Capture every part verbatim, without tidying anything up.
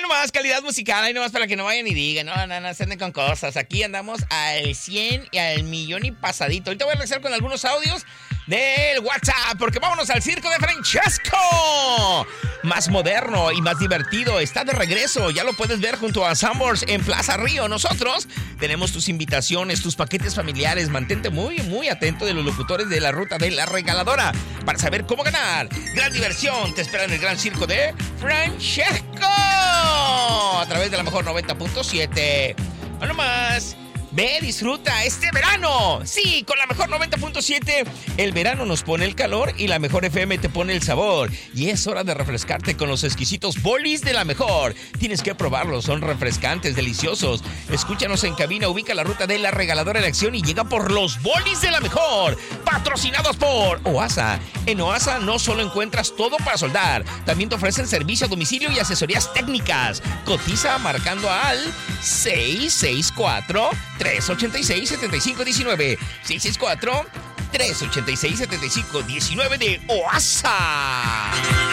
nomás, calidad musical, ahí nomás para que no vayan y digan, no, no, no, se anden con cosas. Aquí andamos al cien y al millón y pasadito. Ahorita voy a regresar con algunos audios del WhatsApp, porque vámonos al circo de Francesco. Más moderno y más divertido, está de regreso. Ya lo puedes ver junto a Sanborns en Plaza Río. Nosotros tenemos tus invitaciones, tus paquetes familiares. Mantente muy, muy atento de los locutores de la ruta de la regaladora para saber cómo ganar. Gran diversión te espera en el gran circo de Francesco a través de la mejor noventa punto siete. No más. Ve, disfruta este verano. Sí, con la mejor noventa punto siete. El verano nos pone el calor y la mejor F M te pone el sabor. Y es hora de refrescarte con los exquisitos bolis de la mejor. Tienes que probarlos, son refrescantes, deliciosos. Escúchanos en cabina, ubica la ruta de la regaladora de acción y llega por los bolis de la mejor. Patrocinados por OASA. En OASA no solo encuentras todo para soldar, también te ofrecen servicio a domicilio y asesorías técnicas. Cotiza marcando al seis seis cuatro, tres ocho seis, siete cinco uno nueve. seis seis cuatro, tres ocho seis, siete cinco uno nueve de OASA.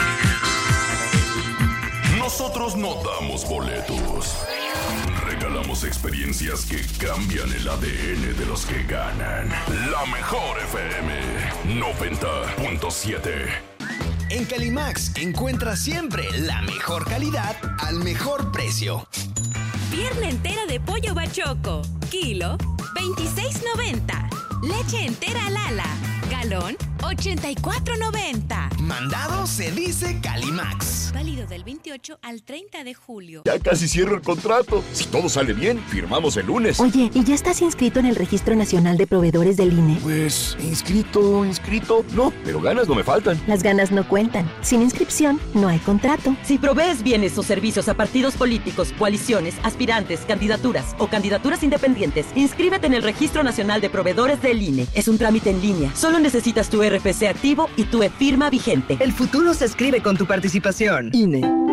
Nosotros no damos boletos. Regalamos experiencias que cambian el A D N de los que ganan. La mejor F M noventa punto siete. En Calimax encuentras siempre la mejor calidad al mejor precio. Pierna entera de pollo bachoco, kilo veintiséis noventa. Leche entera Lala, galón ochenta y cuatro noventa. Mandado se dice Calimax. Válido del veintiocho al treinta de julio. Ya casi cierro el contrato. Si todo sale bien, firmamos el lunes. Oye, ¿y ya estás inscrito en el Registro Nacional de Proveedores del I N E? Pues, inscrito, inscrito, no, pero ganas no me faltan. Las ganas no cuentan. Sin inscripción, no hay contrato. Si provees bienes o servicios a partidos políticos, coaliciones, aspirantes, candidaturas o candidaturas independientes, inscríbete en el Registro Nacional de Proveedores del I N E. Es un trámite en línea. Solo necesitas tu R F C activo y tu e-firma vigente. El futuro se escribe con tu participación. I N E.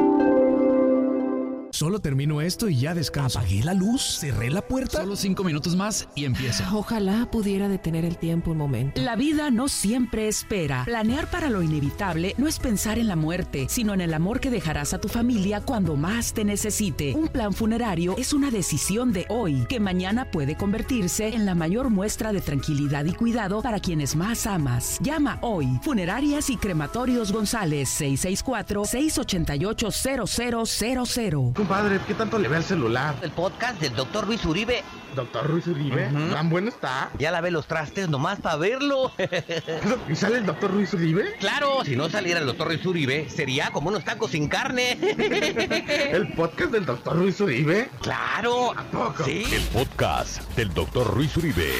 Solo termino esto y ya descanso. Apagué la luz, cerré la puerta. Solo cinco minutos más y empiezo. Ojalá pudiera detener el tiempo un momento. La vida no siempre espera. Planear para lo inevitable no es pensar en la muerte, sino en el amor que dejarás a tu familia cuando más te necesite. Un plan funerario es una decisión de hoy, que mañana puede convertirse en la mayor muestra de tranquilidad y cuidado para quienes más amas. Llama hoy. Funerarias y Crematorios González, seis seis cuatro, seis ocho ocho, cero cero cero cero. Compadre, ¿qué tanto le ve al celular? El podcast del doctor Ruiz Uribe. ¿Doctor Ruiz Uribe? Uh-huh. ¿Tan bueno está? Ya lavé los trastes nomás para verlo. ¿Y sale el doctor Ruiz Uribe? Claro, si no saliera el doctor Ruiz Uribe, sería como unos tacos sin carne. ¿El podcast del doctor Ruiz Uribe? Claro. ¿A poco? Sí. El podcast del doctor Ruiz Uribe.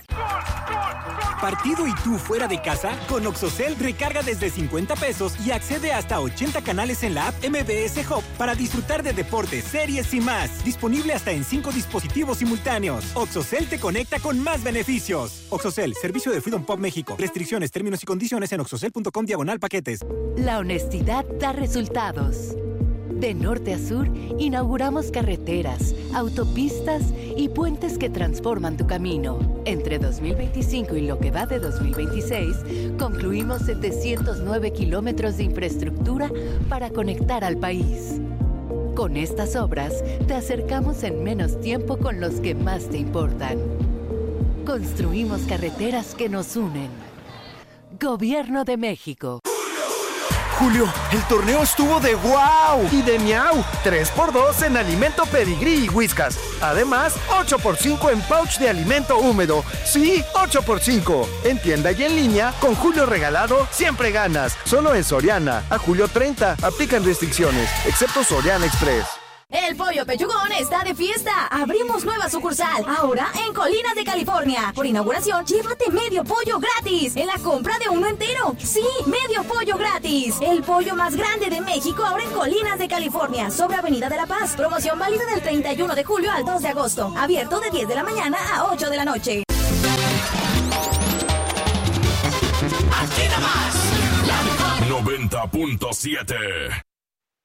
¿Partido y tú fuera de casa? Con Oxocel recarga desde cincuenta pesos y accede hasta ochenta canales en la app M B S Hub para disfrutar de deportes, series y más. Disponible hasta en cinco dispositivos simultáneos. Oxocel te conecta con más beneficios. Oxocel, servicio de Freedom Pop México. Restricciones, términos y condiciones en oxocel punto com diagonal paquetes. La honestidad da resultados. De norte a sur, inauguramos carreteras, autopistas y puentes que transforman tu camino. Entre dos mil veinticinco y lo que va de dos mil veintiséis, concluimos setecientos nueve kilómetros de infraestructura para conectar al país. Con estas obras, te acercamos en menos tiempo con los que más te importan. Construimos carreteras que nos unen. Gobierno de México. Julio, el torneo estuvo de wow y de miau. tres por dos en alimento Pedigrí y Whiskas. Además, ocho por cinco en pouch de alimento húmedo. Sí, ocho por cinco. En tienda y en línea, con Julio regalado, siempre ganas. Solo en Soriana. A julio treinta. Aplican restricciones, excepto Soriana Express. El Pollo Pechugón está de fiesta. Abrimos nueva sucursal, ahora en Colinas de California. Por inauguración, llévate medio pollo gratis en la compra de uno entero. Sí, medio pollo gratis. El pollo más grande de México, ahora en Colinas de California, sobre Avenida de la Paz. Promoción válida del treinta y uno de julio al dos de agosto. Abierto de diez de la mañana a ocho de la noche. noventa punto siete.